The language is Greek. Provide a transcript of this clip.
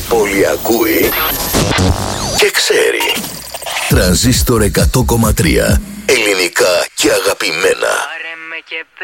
πόλη ακούει και ξέρει. Τρανζίστορ 100,3. Ελληνικά και αγαπημένα.